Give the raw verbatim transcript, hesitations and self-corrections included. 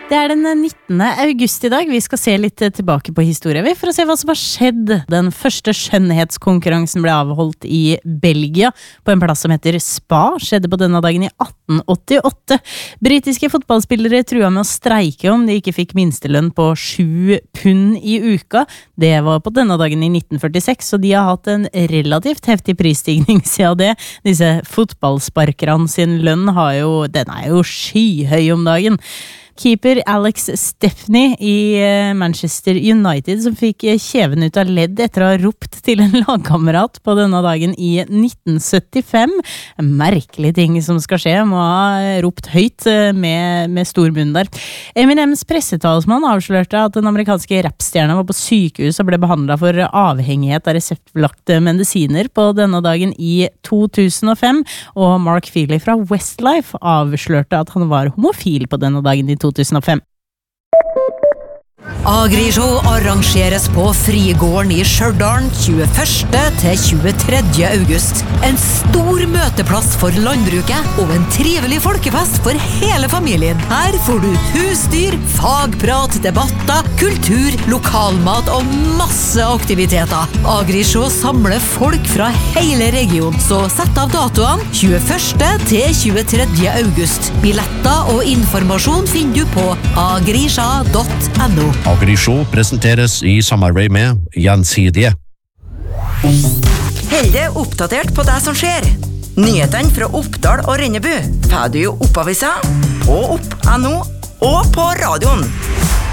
Det er den nittende august i dag. Vi skal se litt tilbake på historien for å se hva som har skjedd. Den første skjønnhetskonkurransen ble avholdt i Belgia på en plass som heter Spa. Skjedde på denne dagen i atten åttiåtte. Britiske fotballspillere trua med å streike om de ikke fikk minstelønn på sju pund i uka. Det var på denne dagen i nitten førtiseks, så de har hatt en relativt heftig prisstigning siden det. Disse fotballsparkerne sin lønn har jo, den er jo skyhøy om dagen. Keeper Alex Stepney i Manchester United som fikk kjeven ut av ledd etter å ha ropt til en lagkamerat på denne dagen i nitten syttifem. En merkelig ting som skal skje, må ha ropt høyt med, med stor munn der. Eminems pressetalsmann avslørte at den amerikanske rapstjerna var på sykehus og ble behandlet for avhengighet av reseptbelagte medisiner på denne dagen i to tusen og fem, og Mark Feely fra Westlife avslørte at han var homofil på denne dagen i to tusen og fem. Agrishow arrangeres på Frigården i Stjørdal tjueførste til tjuetredje august. En stor møteplass for landbruket og en trivelig folkefest for hele familien. Her får du husdyr, fagprat, debatter, kultur, lokalmat og masse aktiviteter. Agrishow samler folk fra hele regionen, så sett av datoene tjueførste til tjuetredje august. Billetter og informasjon finner du på agrisha punktum no. Agrishow presenteres i samarbeid med Gjensidige. Hold deg oppdatert på det som skjer. Nyhetene fra Oppdal og Rennebu får du i Oppavisa, på opp punktum no og på radioen.